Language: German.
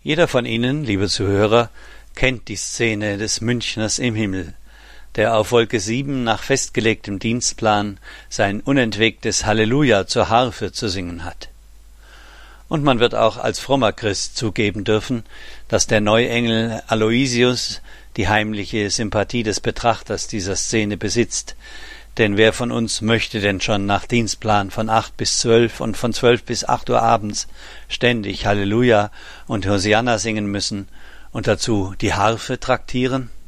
Jeder von Ihnen, liebe Zuhörer, kennt die Szene des Münchners im Himmel, der auf Wolke 7 nach festgelegtem Dienstplan sein unentwegtes Halleluja zur Harfe zu singen hat. Und man wird auch als frommer Christ zugeben dürfen, dass der Neuengel Aloysius die heimliche Sympathie des Betrachters dieser Szene besitzt, denn wer von uns möchte denn schon nach Dienstplan von 8 bis 12 und von 12 bis 8 Uhr abends ständig Halleluja und Hosianna singen müssen und dazu die Harfe traktieren?